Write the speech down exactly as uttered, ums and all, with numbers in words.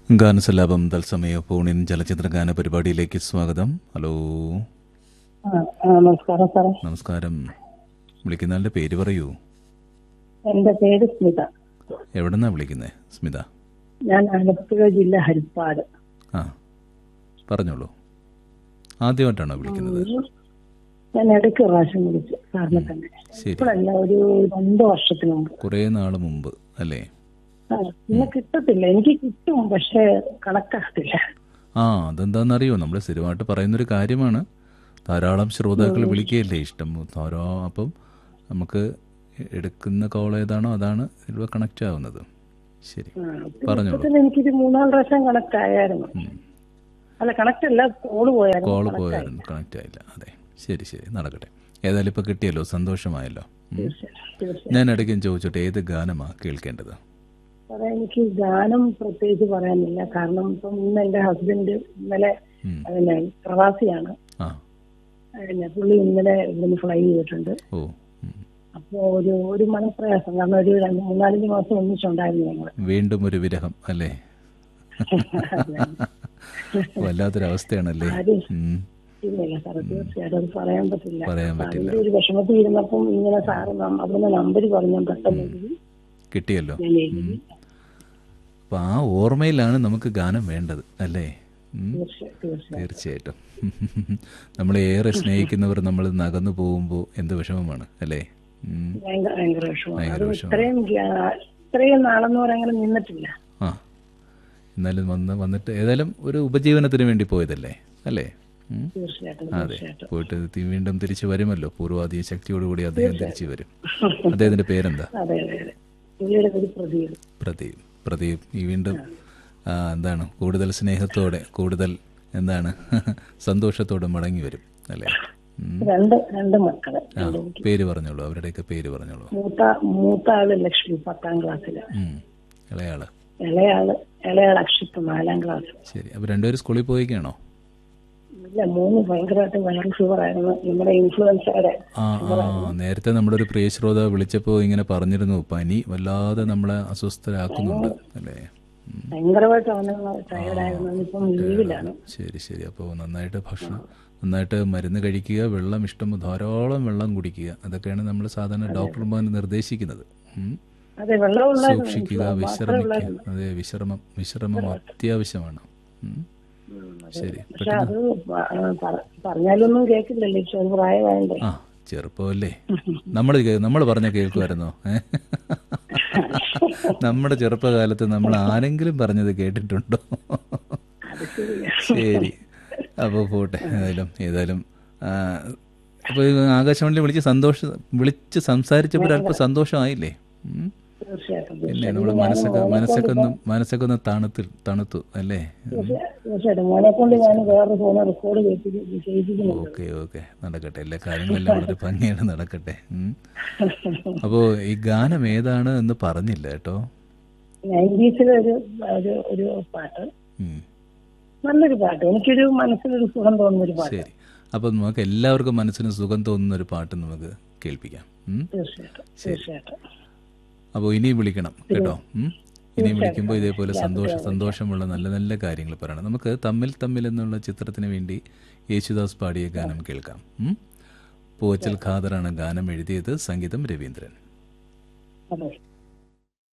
ഗാനസല്ലാപം തത്സമയ ഫോണിൻ ചലച്ചിത്ര ഗാന പരിപാടിയിലേക്ക് സ്വാഗതം. ഹലോ, നമസ്കാരം സാറേ. നമസ്കാരം. വിളിക്കുന്നയാളുടെ പേര് പറയൂ. എന്റെ പേര് സ്മിത. എവിടെന്നാ വിളിക്കുന്നത് സ്മിത? ഞാൻ ആലപ്പുഴ ജില്ല ഹരിപ്പാട്. ആ, പറഞ്ഞോളൂ. ആദ്യമായിട്ടാണോ വിളിക്കുന്നത്? ഞാൻ ഇടയ്ക്ക് പ്രാവശ്യം വിളിച്ചു സാറിനെ തന്നെ. ഇപ്പോഴല്ല, ഒരു രണ്ടു വർഷത്തിന് മുമ്പ്. കുറെ നാള് മുമ്പ് അല്ലേ? ആ, പിന്നെ കിട്ടത്തില്ല. എനിക്ക് കിട്ടും, പക്ഷെ കണക്കാകത്തില്ല. ആ, അതെന്താണെന്നറിയോ, നമ്മൾ സ്ഥിരമായിട്ട് പറയുന്നൊരു കാര്യമാണ്. ധാരാളം ശ്രോതാക്കൾ വിളിക്കുകയല്ലേ ഇഷ്ടം ധാരാളം. അപ്പം നമുക്ക് എടുക്കുന്ന കോൾ ഏതാണോ അതാണ് ഇതിലൂടെ കണക്റ്റ് ആവുന്നത്. ശരി, പറഞ്ഞോളൂ. എനിക്കൊരു മൂന്നാല് പ്രാവശ്യം കണക്ട് ആയായിരുന്നു. അല്ല, കണക്ട് അല്ല, കോള് പോയായിരുന്നു. കോള് പോയായിരുന്നു, കണക്റ്റ് ആയില്ല. അതെ, ശരി ശരി, നടക്കട്ടെ. ഏതായാലും ഇപ്പൊ കിട്ടിയല്ലോ, സന്തോഷമായല്ലോ. ഞാൻ ഇടയ്ക്കും ചോദിച്ചോട്ടെ, ഏത് ഗാനമാ കേൾക്കേണ്ടത്? സാറേ, എനിക്ക് ഗാനം പ്രത്യേകിച്ച് പറയാനില്ല. കാരണം ഇപ്പം ഇന്ന് എന്റെ ഹസ്ബൻഡ് ഇന്നലെ പിന്നെ പ്രവാസിയാണ്. പിന്നെ പുള്ളി ഇന്നലെ ഇവിടുന്ന് ഫ്ലൈ ചെയ്തിട്ടുണ്ട്. അപ്പോ ഒരു ഒരു മനപ്രയാസം. കാരണം ഒരു രണ്ട് മൂന്നാലഞ്ച് മാസം ഒന്നിച്ചുണ്ടായിരുന്നു ഞങ്ങള്. വീണ്ടും ഒരു വിരഹം അല്ലേ? വല്ലാത്തൊരവസ്ഥയാണല്ലേ? ഇല്ല സാറേ, തീർച്ചയായിട്ടും അത് പറയാൻ പറ്റില്ല. പറയാൻ പറ്റില്ല. ഒരു വിഷമത്തിൽ ഇരുന്നപ്പം ഇങ്ങനെ സാറ് അവിടുന്ന് നമ്പർ പറഞ്ഞു പെട്ടെന്ന് കിട്ടിയല്ലോ. അപ്പൊ ആ ഓർമ്മയിലാണ് നമുക്ക് ഗാനം വേണ്ടത് അല്ലേ? തീർച്ചയായിട്ടും. നമ്മളെ ഏറെ സ്നേഹിക്കുന്നവർ നമ്മൾ നകന്നു പോകുമ്പോ എന്ത് വിഷമമാണ് അല്ലേ? ഭയങ്കര വിഷമം. ഇത്രയും നാളെന്ന് പറയാൻ അങ്ങനെ നിന്നിട്ടില്ല. ആ, എന്നാലും വന്ന് വന്നിട്ട് ഏതായാലും ഒരു ഉപജീവനത്തിന് വേണ്ടി പോയതല്ലേ അല്ലേ? അതെ, പോയിട്ട് വീണ്ടും തിരിച്ചു വരുമല്ലോ. പൂർവാധീന ശക്തിയോടുകൂടി അദ്ദേഹം തിരിച്ചു വരും. അദ്ദേഹത്തിന്റെ പേരെന്താ? പ്രദീപ്. പ്രദീപ് ഈ വീണ്ടും എന്താണ് കൂടുതൽ സ്നേഹത്തോടെ, കൂടുതൽ എന്താണ് സന്തോഷത്തോടെ മടങ്ങി വരും അല്ലേ? രണ്ട് രണ്ട് മക്കള്. പേര് പറഞ്ഞോളൂ, അവരുടെയൊക്കെ പേര് പറഞ്ഞോളൂ. മൂത്ത മൂത്ത ആള് ലക്ഷ്മി, പത്താം ക്ലാസ്സില്. ഇളയാള് ഇളയാള് ഇളയാള് അക്ഷിത്ത്, നാലാം ക്ലാസ്. ശരി, അപ്പൊ രണ്ടുപേരും സ്കൂളിൽ പോയിക്കാണോ? ഇല്ല, മൂന്ന് ഭയങ്കരമായിട്ട് വൈറൽ ഫീവർ ആയിരുന്നു. നമ്മുടെ ഇൻഫ്ലുവൻസയുടെ. ആ ആ നേരത്തെ നമ്മുടെ ഒരു പ്രിയ ശ്രോതാവ് വിളിച്ചപ്പോ ഇങ്ങനെ പറഞ്ഞിരുന്നു, പനി വല്ലാതെ നമ്മളെ അസ്വസ്ഥരാക്കുന്നുണ്ട് അല്ലേ? ഭയങ്കരമായിട്ട് ടയർഡായിരുന്നു. ഇപ്പം ലീവിലാണ്. ശരി ശരി. അപ്പോൾ നന്നായിട്ട് ഭക്ഷണം, നന്നായിട്ട് മരുന്ന് കഴിക്കുക, വെള്ളം ഇഷ്ടം ധാരാളം വെള്ളം കുടിക്കുക. അതൊക്കെയാണ് നമ്മൾ സാധാരണ ഡോക്ടർമാർ നിർദ്ദേശിക്കുന്നത്. സൂക്ഷിക്കുക, വിശ്രമിക്കുക. അതെ, വിശ്രമം വിശ്രമം അത്യാവശ്യമാണ്. ശരി. പറഞ്ഞാലൊന്നും കേൾക്കില്ലല്ലോ, പ്രായമായല്ലേ? ആ, ചെറുപ്പമല്ലേ. നമ്മൾ നമ്മൾ പറഞ്ഞ കേൾക്കുമായിരുന്നോ? നമ്മുടെ ചെറുപ്പകാലത്ത് നമ്മൾ ആരെങ്കിലും പറഞ്ഞത് കേട്ടിട്ടുണ്ടോ? ശരി, അപ്പോൾ പോട്ടെ. ഏതായാലും ഏതായാലും അപ്പോൾ ആകാശവാണിയിൽ വിളിച്ച് സന്തോഷം വിളിച്ച് സംസാരിച്ചപ്പോൾ അല്പം സന്തോഷമായില്ലേ? പിന്നെ നമ്മുടെ മനസ്സൊക്കെ മനസ്സൊക്കെ ഒന്ന് മനസ്സൊക്കെ ഒന്ന് തണുത്തു തണുത്തു അല്ലേ? ഓക്കെ ഓക്കെ, നടക്കട്ടെ. എല്ലാ കാര്യങ്ങളെല്ലാം വളരെ ഭംഗിയാണ് നടക്കട്ടെ. അപ്പോ ഈ ഗാനം ഏതാണ് എന്ന് പറഞ്ഞില്ല കേട്ടോ. ഒരു പാട്ട്, നല്ലൊരു പാട്ട്, എനിക്കൊരു മനസ്സിലൊരു സുഖം തോന്നുന്ന ഒരു പാട്ട്. ശരി, അപ്പൊ നമുക്ക് എല്ലാവർക്കും മനസ്സിന് സുഖം തോന്നുന്ന ഒരു പാട്ട് നമുക്ക് കേൾപ്പിക്കാം. ശരി, അപ്പോൾ ഇനിയും വിളിക്കണം കേട്ടോ. ഇനിയും വിളിക്കുമ്പോൾ ഇതേപോലെ സന്തോഷ സന്തോഷമുള്ള നല്ല നല്ല കാര്യങ്ങൾ പറയണം. നമുക്ക് തമ്മിൽ തമ്മിൽ എന്നുള്ള ചിത്രത്തിന് വേണ്ടി യേശുദാസ് പാടിയ ഗാനം കേൾക്കാം. പൂവച്ചൽ ഖാദറാണ് ഗാനം എഴുതിയത്, സംഗീതം രവീന്ദ്രൻ.